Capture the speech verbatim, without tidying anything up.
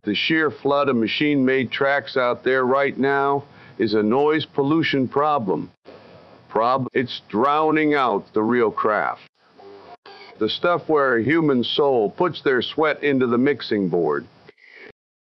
The sheer flood of machine-made tracks out there right now is a noise pollution problem. Prob it's drowning out the real craft. The stuff where a human soul puts their sweat into the mixing board.